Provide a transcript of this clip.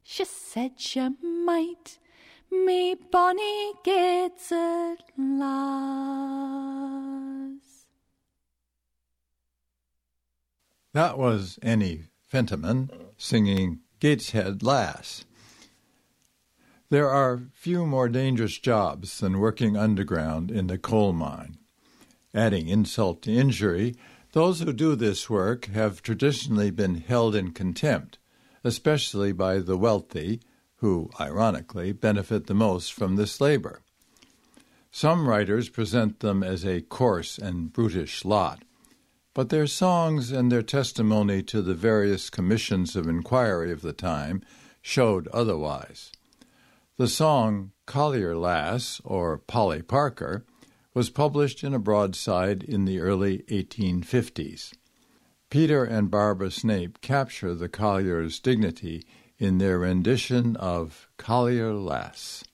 She said she might, me bonny Gateshead lass. That was Annie Fentiman singing Gateshead Lass. There are few more dangerous jobs than working underground in the coal mine. Adding insult to injury, those who do this work have traditionally been held in contempt, especially by the wealthy, who, ironically, benefit the most from this labor. Some writers present them as a coarse and brutish lot, but their songs and their testimony to the various commissions of inquiry of the time showed otherwise. The song Collier Lass, or Polly Parker, was published in a broadside in the early 1850s. Peter and Barbara Snape capture the Colliers' dignity in their rendition of Collier Lass.